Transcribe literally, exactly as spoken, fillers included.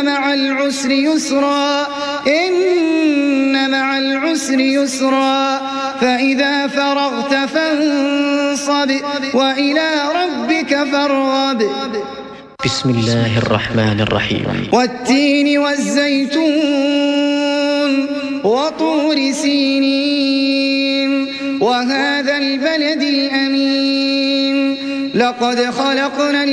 إن مع العسر يسرا إن مع العسر يسرا فإذا فرغت فانصب وإلى ربك فارغب. بسم الله الرحمن الرحيم. والتين والزيتون وطور سينين وهذا البلد الأمين لقد خلقنا